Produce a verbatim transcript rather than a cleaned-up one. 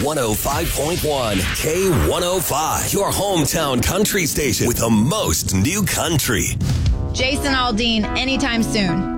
one oh five point one, K one oh five, your hometown country station with the most new country. Jason Aldean, anytime soon.